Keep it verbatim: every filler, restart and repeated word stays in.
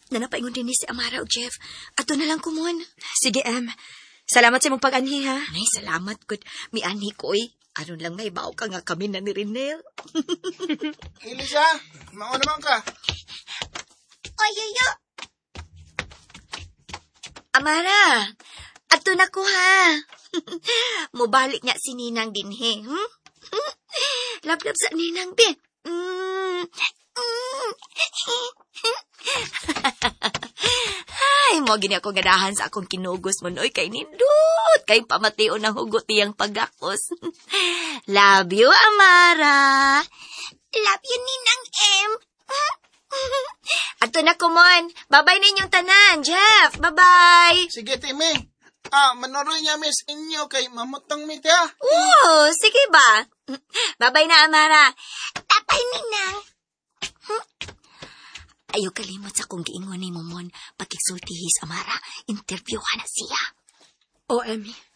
Nanapaingon din ni si Amara o Jeff. Ato na lang kumon. Sige, em. Salamat sa mong pag-anhi, ha? Nay, salamat good. Mi anhi ko eh. Aron lang may bao ka nga kami na ni Renel. Elisa, mao naman ka. Ay, ay, ay. Amara, ato na ko ha. Mubalik niya si Ninang din he. Hmm? Lab-lab sa Ninang bin. Mm. Mm. Ay, mo gini ako gadahan sa akong kinugos mo noy kay nindot. Kay pamation ng hugot iyang pagakos. Love you, Amara. Love you, Ninang M. Ato na kumon. Bye-bye ninyong tanan, Jeff. Bye-bye. Sige, Timi. Ah, manuroy niya miss inyo kay mamutong mi ta. Oo, sige ba? Bye-bye na, Amara. Bye-bye, Ninang. Ayaw kalimot sa kong giingon ni Momon pagkisultihis, Amara. Interview na siya. O, Emmy.